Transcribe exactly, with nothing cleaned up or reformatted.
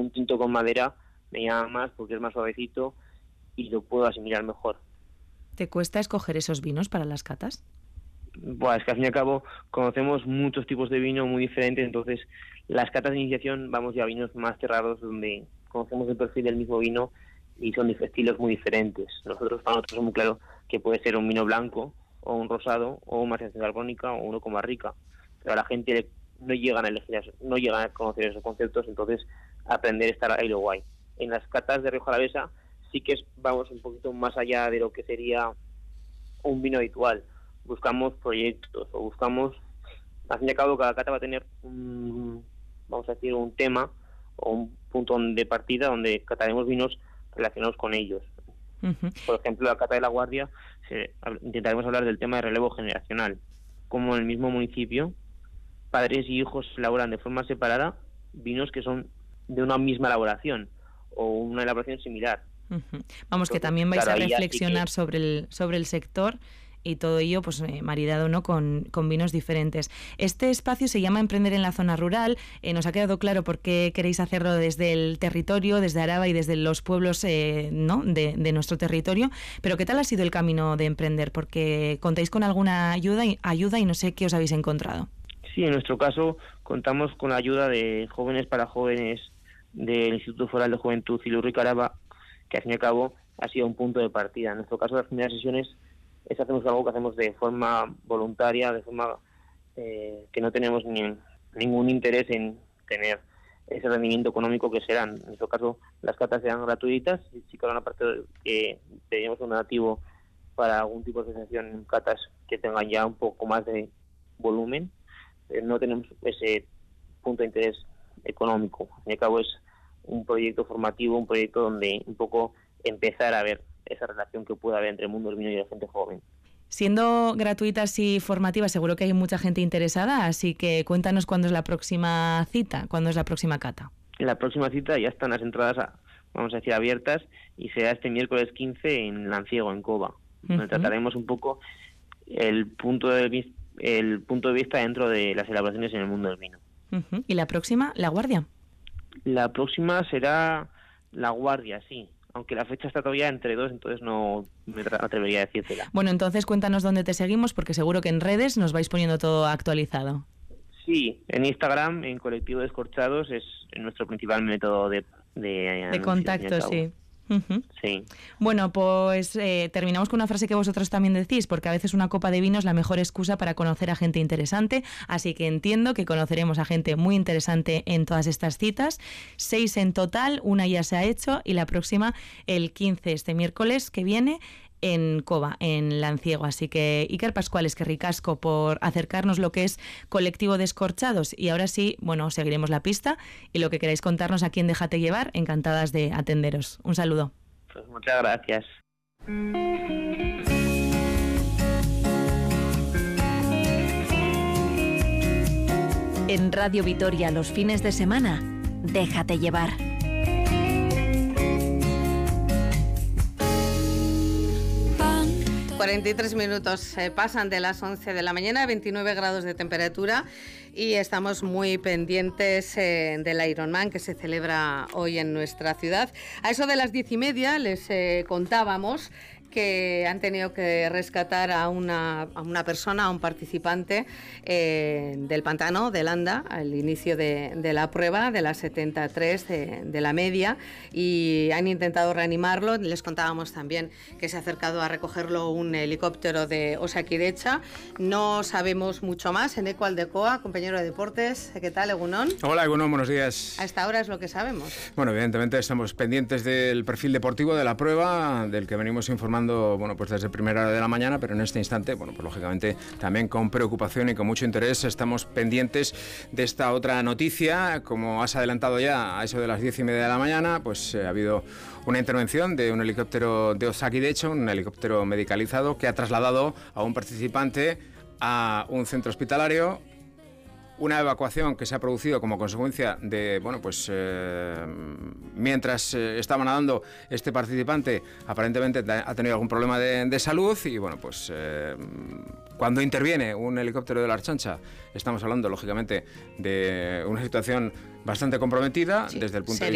un tinto con madera me llama más porque es más suavecito y lo puedo asimilar mejor. ¿Te cuesta escoger esos vinos para las catas? Bueno, es que al fin y al cabo conocemos muchos tipos de vino muy diferentes, entonces las catas de iniciación vamos ya a vinos más cerrados donde conocemos el perfil del mismo vino y son estilos muy diferentes. Nosotros para nosotros es muy claro que puede ser un vino blanco o un rosado o una maceración carbónica o uno con barrica, pero a la gente no llegan a elegir eso, no llegan a conocer esos conceptos, entonces aprender a estar ahí lo guay. En las catas de Rioja Alavesa sí que es, vamos un poquito más allá de lo que sería un vino habitual. Buscamos proyectos o buscamos, al fin y al cabo cada cata va a tener un, vamos a decir, un tema o un punto de partida donde cataremos vinos relacionados con ellos. Uh-huh. Por ejemplo, la cata de La Guardia se, intentaremos hablar del tema de relevo generacional, como en el mismo municipio padres y hijos elaboran de forma separada vinos que son de una misma elaboración o una elaboración similar. Uh-huh. Vamos, Entonces, que también vais claro, a reflexionar que... sobre el sobre el sector y todo ello pues eh, maridado, ¿no?, con, con vinos diferentes. Este espacio se llama Emprender en la Zona Rural. Eh, nos ha quedado claro por qué queréis hacerlo desde el territorio, desde Araba y desde los pueblos eh, ¿no?, de, de nuestro territorio. Pero ¿qué tal ha sido el camino de emprender? Porque contáis con alguna ayuda y, ayuda y no sé qué os habéis encontrado. Sí, en nuestro caso contamos con la ayuda de Jóvenes para Jóvenes del Instituto Foral de Juventud Ilurrica Araba, que al fin y al cabo ha sido un punto de partida. En nuestro caso, las primeras sesiones es hacemos algo que hacemos de forma voluntaria, de forma eh, que no tenemos ni, ningún interés en tener ese rendimiento económico que serán. En nuestro caso, las catas serán gratuitas, y sí que habrá una parte que pedimos un donativo para algún tipo de asociación en catas que tengan ya un poco más de volumen, pero no tenemos ese punto de interés económico. Al fin y al cabo es un proyecto formativo, un proyecto donde un poco empezar a ver esa relación que puede haber entre el mundo del vino y la gente joven. Siendo gratuitas y formativas, seguro que hay mucha gente interesada, así que cuéntanos cuándo es la próxima cita, cuándo es la próxima cata. La próxima cita ya están las entradas, a, vamos a decir, abiertas, y será este miércoles quince en Lanciego, en Cova. Uh-huh. Donde trataremos un poco el punto de el punto de vista dentro de las elaboraciones en el mundo del vino. Uh-huh. ¿Y la próxima, La Guardia? La próxima será La Guardia, sí. Aunque la fecha está todavía entre dos, entonces no me atrevería a decírtela. Bueno, entonces cuéntanos dónde te seguimos, porque seguro que en redes nos vais poniendo todo actualizado. Sí, en Instagram, en Colectivo Descorchados, es nuestro principal método de... De, de contacto, sí. Uh-huh. Sí. Bueno, pues eh, terminamos con una frase que vosotros también decís, porque a veces una copa de vino es la mejor excusa para conocer a gente interesante, así que entiendo que conoceremos a gente muy interesante en todas estas citas. Seis en total, una ya se ha hecho y la próxima el quince, este miércoles que viene, en Cova, en Lanciego. Así que Iker Pascual, es que ricasco por acercarnos lo que es Colectivo Descorchados. Y ahora sí, bueno, seguiremos la pista y lo que queráis contarnos aquí en Déjate Llevar, encantadas de atenderos. Un saludo. Pues muchas gracias. En Radio Vitoria los fines de semana, Déjate Llevar. cuarenta y tres minutos eh, pasan de las once de la mañana, veintinueve grados de temperatura, y estamos muy pendientes eh, del Ironman que se celebra hoy en nuestra ciudad. A eso de las diez y media les eh, contábamos que han tenido que rescatar a una, a una persona, a un participante eh, del pantano de Landa, al inicio de, de la prueba de las setenta y tres de, de la media, y han intentado reanimarlo. Les contábamos también que se ha acercado a recogerlo un helicóptero de Osakidecha. No sabemos mucho más. Eneco Aldecoa, compañero de deportes, ¿qué tal, Egunon? Hola, Egunon, buenos días. A esta hora es lo que sabemos. Bueno, evidentemente estamos pendientes del perfil deportivo de la prueba, del que venimos informando, bueno, pues desde primera hora de la mañana, pero en este instante, bueno, pues lógicamente también con preocupación y con mucho interés estamos pendientes de esta otra noticia. Como has adelantado ya, a eso de las diez y media de la mañana, pues eh, ha habido una intervención de un helicóptero de Osakidecha, un helicóptero medicalizado que ha trasladado a un participante a un centro hospitalario. Una evacuación que se ha producido como consecuencia de, bueno, pues eh, mientras eh, estaba nadando este participante, aparentemente ha tenido algún problema de, de salud y, bueno, pues eh, cuando interviene un helicóptero de la Archancha, estamos hablando, lógicamente, de una situación bastante comprometida, sí, desde el punto de vista